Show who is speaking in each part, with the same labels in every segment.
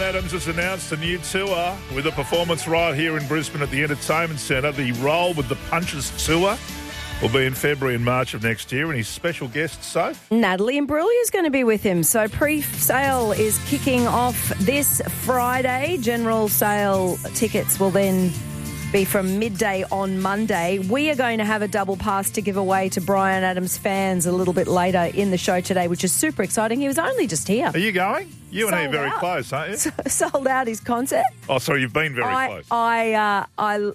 Speaker 1: Adams has announced a new tour with a performance right here in Brisbane at the Entertainment Centre. The Roll with the Punches tour will be in February and March of next year, and his special guest, Soph?
Speaker 2: Natalie Imbruglia is going to be with him. So pre-sale is kicking off this Friday. General sale tickets will then be from midday on Monday. We are going to have a double pass to give away to Bryan Adams fans a little bit later in the show today, which is super exciting. He was only just here.
Speaker 1: Are you going? You and he are very
Speaker 2: out.
Speaker 1: close, aren't you?
Speaker 2: Sold out his concert.
Speaker 1: Oh, sorry, you've been very close.
Speaker 2: I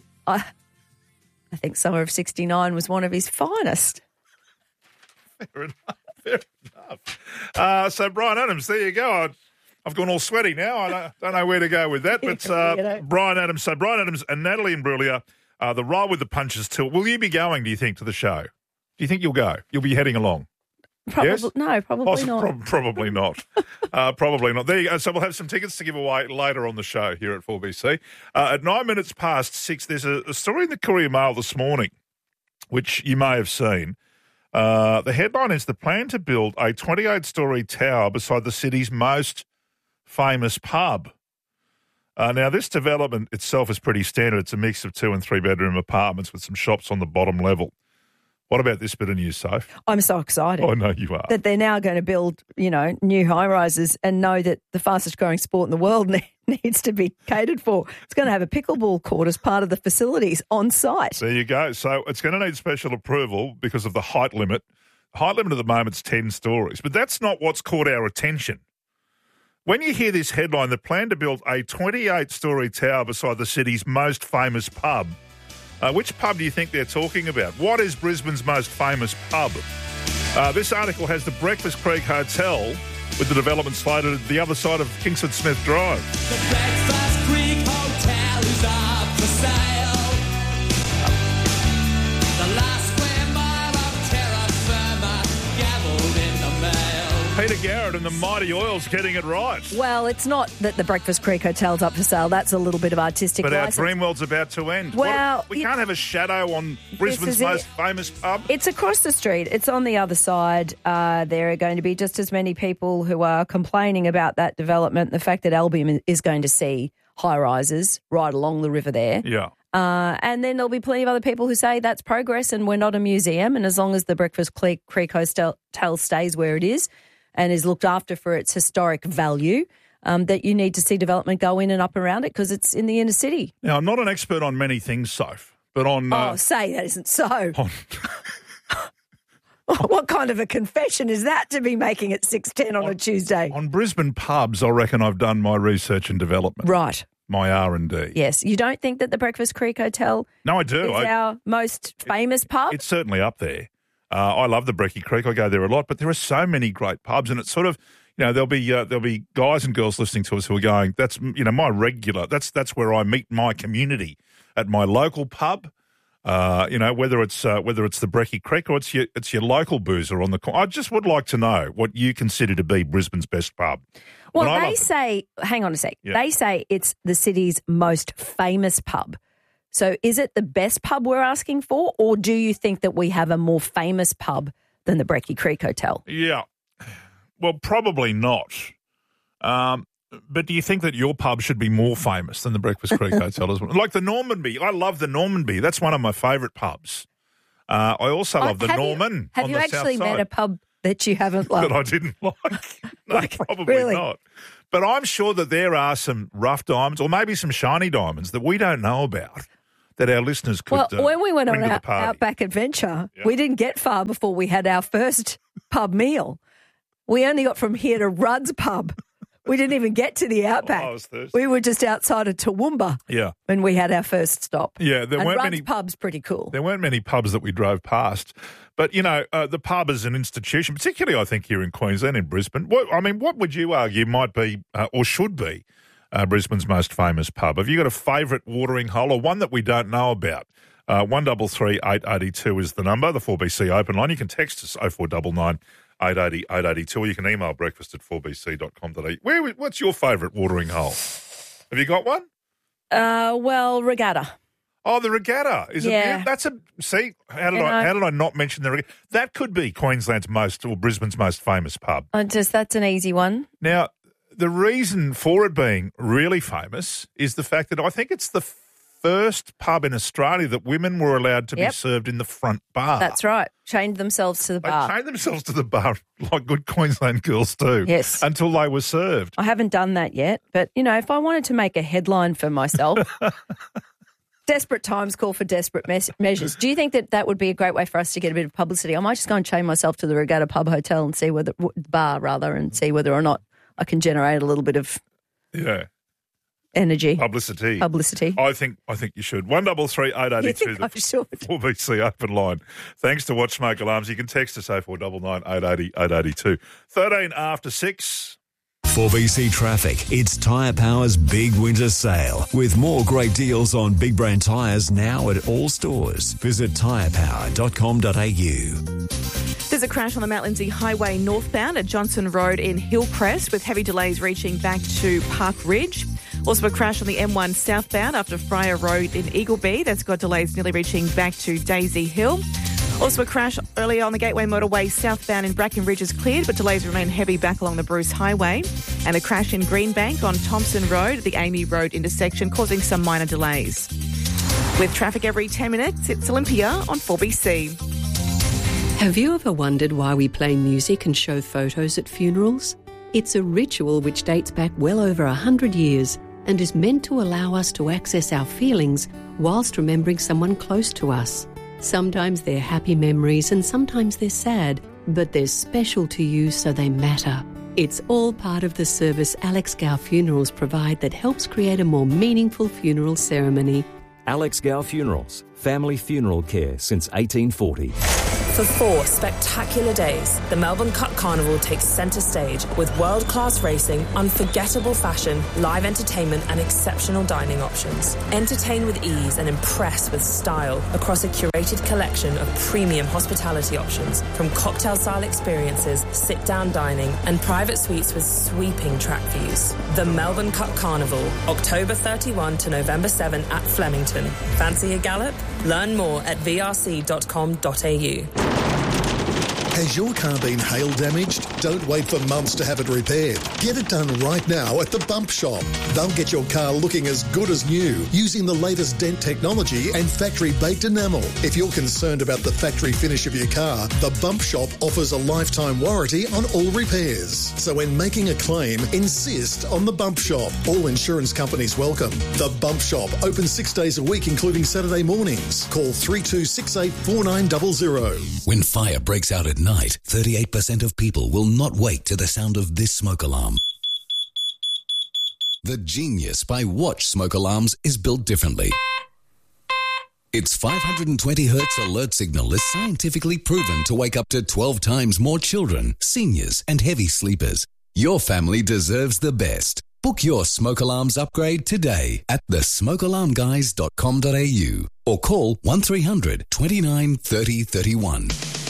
Speaker 2: think Summer of '69 was one of his finest.
Speaker 1: Fair enough. Fair enough. So, Bryan Adams, there you go. I've gone all sweaty now. I don't know where to go with that. But Bryan Adams. So Bryan Adams and Natalie Imbruglia, the Roll with the Punches tour. Will you be going, do you think, to the show? Do you think you'll go? You'll be heading along? Yes?
Speaker 2: No, probably not.
Speaker 1: Probably not. Probably not. There you go. So we'll have some tickets to give away later on the show here at 4BC. At 9 minutes past 6, there's a story in the Courier Mail this morning, which you may have seen. The headline is the plan to build a 28-storey tower beside the city's most famous pub. Now, this development itself is pretty standard. It's a mix of 2- and 3-bedroom apartments with some shops on the bottom level. What about this bit of news, Soph?
Speaker 2: I'm so excited.
Speaker 1: Oh, no, you are.
Speaker 2: That they're now going to build, new high-rises and know that the fastest-growing sport in the world needs to be catered for. It's going to have a pickleball court as part of the facilities on site.
Speaker 1: There you go. So it's going to need special approval because of the height limit. The height limit at the moment is 10 stories, but that's not what's caught our attention. When you hear this headline, the plan to build a 28-storey tower beside the city's most famous pub, which pub do you think they're talking about? What is Brisbane's most famous pub? This article has the Breakfast Creek Hotel with the development slated at the other side of Kingsford Smith Drive.
Speaker 3: The Breakfast Creek Hotel is up for sale. The last square mile of terra firma gavelled in the mail.
Speaker 1: Peter Garrett and the Mighty Oil's getting it right.
Speaker 2: Well, it's not that the Breakfast Creek Hotel's up for sale. That's a little bit of artistic
Speaker 1: But
Speaker 2: license.
Speaker 1: our dream world's about to end.
Speaker 2: Well,
Speaker 1: we can't have a shadow on Brisbane's most famous pub.
Speaker 2: It's across the street. It's on the other side. There are going to be just as many people who are complaining about that development, the fact that Albion is going to see high-rises right along the river there.
Speaker 1: Yeah.
Speaker 2: And then there'll be plenty of other people who say that's progress and we're not a museum, and as long as the Breakfast Creek Hotel stays where it is and is looked after for its historic value, that you need to see development go in and up around it because it's in the inner city.
Speaker 1: Now, I'm not an expert on many things, Soph, but on...
Speaker 2: say that isn't so. What kind of a confession is that to be making at 6:10 on a Tuesday?
Speaker 1: On Brisbane pubs, I reckon I've done my research and development.
Speaker 2: Right.
Speaker 1: My R&D.
Speaker 2: Yes. You don't think that the Breakfast Creek Hotel
Speaker 1: No, I do.
Speaker 2: is our most famous pub?
Speaker 1: It's certainly up there. I love the Brecky Creek. I go there a lot, but there are so many great pubs, and it's sort of, there'll be guys and girls listening to us who are going, that's, my regular, that's where I meet my community at my local pub. Whether it's the Brecky Creek or it's your local boozer on the corner. I just would like to know what you consider to be Brisbane's best pub.
Speaker 2: Well, they say, hang on a sec, They say it's the city's most famous pub. So is it the best pub we're asking for, or do you think that we have a more famous pub than the Brecky Creek Hotel?
Speaker 1: Yeah. Well, probably not. But do you think that your pub should be more famous than the Breakfast Creek Hotel as well? Like the Normanby. I love the Normanby. That's one of my favourite pubs. I also love the Norman.
Speaker 2: Have you actually met a pub that you haven't loved?
Speaker 1: That I didn't like? No, probably
Speaker 2: really?
Speaker 1: not. But I'm sure that there are some rough diamonds or maybe some shiny diamonds that we don't know about that our listeners could
Speaker 2: Well, when we went on our
Speaker 1: party.
Speaker 2: Outback Adventure, we didn't get far before we had our first pub meal. We only got from here to Rudd's Pub. We didn't even get to the Outback.
Speaker 1: I was thirsty.
Speaker 2: We were just outside of Toowoomba when we had our first stop.
Speaker 1: Yeah, there weren't
Speaker 2: Rudd's
Speaker 1: many
Speaker 2: Pub's pretty cool.
Speaker 1: There weren't many pubs that we drove past. But, the pub is an institution, particularly I think here in Queensland, in Brisbane. What would you argue might be or should be Brisbane's most famous pub? Have you got a favourite watering hole or one that we don't know about? 133 882 is the number, the 4BC open line. You can text us 0499 880 882 or you can email breakfast@4bc.com.au. What's your favourite watering hole? Have you got one?
Speaker 2: Regatta.
Speaker 1: Oh, the Regatta. Is it? That's how did I not mention the Regatta? That could be Queensland's most or Brisbane's most famous pub.
Speaker 2: That's an easy one.
Speaker 1: Now, the reason for it being really famous is the fact that I think it's the first pub in Australia that women were allowed to be served in the front bar.
Speaker 2: That's right. Chained themselves to the bar.
Speaker 1: They chained themselves to the bar like good Queensland girls do.
Speaker 2: Yes.
Speaker 1: Until they were served.
Speaker 2: I haven't done that yet, but, if I wanted to make a headline for myself, desperate times call for desperate measures. Do you think that would be a great way for us to get a bit of publicity? I might just go and chain myself to the Regatta Pub Hotel and see whether and see whether or not I can generate a little bit of energy.
Speaker 1: Publicity. I think you should. 133 882.
Speaker 2: You think I should?
Speaker 1: 4BC open line. Thanks to Watch Smoke Alarms. You can text us 0499 880 882. 13 after 6.
Speaker 4: 4BC Traffic. It's Tyre Power's big winter sale with more great deals on big brand tyres now at all stores. Visit tyrepower.com.au.
Speaker 5: There's a crash on the Mount Lindesay Highway northbound at Johnson Road in Hillcrest with heavy delays reaching back to Park Ridge. Also a crash on the M1 southbound after Fryer Road in Eagleby. That's got delays nearly reaching back to Daisy Hill. Also a crash earlier on the Gateway Motorway southbound in Bracken Ridge is cleared, but delays remain heavy back along the Bruce Highway. And a crash in Greenbank on Thompson Road at the Amy Road intersection causing some minor delays. With traffic every 10 minutes, it's Olympia on 4BC.
Speaker 6: Have you ever wondered why we play music and show photos at funerals? It's a ritual which dates back well over 100 years and is meant to allow us to access our feelings whilst remembering someone close to us. Sometimes they're happy memories and sometimes they're sad, but they're special to you so they matter. It's all part of the service Alex Gow Funerals provide that helps create a more meaningful funeral ceremony.
Speaker 7: Alex Gow Funerals, family funeral care since 1840.
Speaker 8: For 4 spectacular days, the Melbourne Cup Carnival takes centre stage with world-class racing, unforgettable fashion, live entertainment and exceptional dining options. Entertain with ease and impress with style across a curated collection of premium hospitality options from cocktail-style experiences, sit-down dining and private suites with sweeping track views. The Melbourne Cup Carnival, October 31 to November 7 at Flemington. Fancy a gallop? Learn more at vrc.com.au.
Speaker 9: Has your car been hail damaged? Don't wait for months to have it repaired. Get it done right now at the Bump Shop. They'll get your car looking as good as new using the latest dent technology and factory-baked enamel. If you're concerned about the factory finish of your car, the Bump Shop offers a lifetime warranty on all repairs. So when making a claim, insist on the Bump Shop. All insurance companies welcome. The Bump Shop, open 6 days a week, including Saturday mornings. Call 3268 4900.
Speaker 10: When fire breaks out at night, 38% of people will not wake to the sound of this smoke alarm. The genius by Watch Smoke Alarms is built differently. Its 520 Hz alert signal is scientifically proven to wake up to 12 times more children, seniors and heavy sleepers. Your family deserves the best. Book your smoke alarms upgrade today at thesmokealarmguys.com.au or call 1300 29 30 31.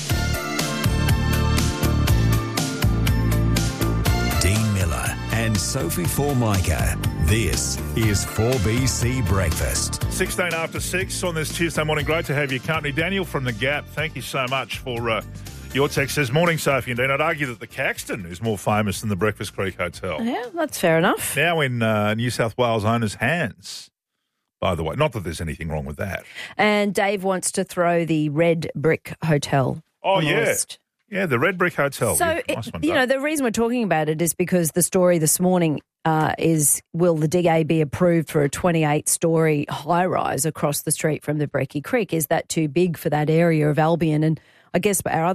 Speaker 4: Dean Miller and Sophie Formica. This is 4BC Breakfast.
Speaker 1: 16 after 6 on this Tuesday morning. Great to have your company. Daniel from The Gap, thank you so much for your text. Says, morning, Sophie and Dean. I'd argue that the Caxton is more famous than the Breakfast Creek Hotel.
Speaker 2: Yeah, that's fair enough.
Speaker 1: Now in New South Wales owners' hands, by the way. Not that there's anything wrong with that.
Speaker 2: And Dave wants to throw the Red Brick Hotel on the list.
Speaker 1: Yeah, the Red Brick Hotel.
Speaker 2: So, the reason we're talking about it is because the story this morning is, will the Dig A be approved for a 28-storey high-rise across the street from the Brecky Creek? Is that too big for that area of Albion? And I guess our other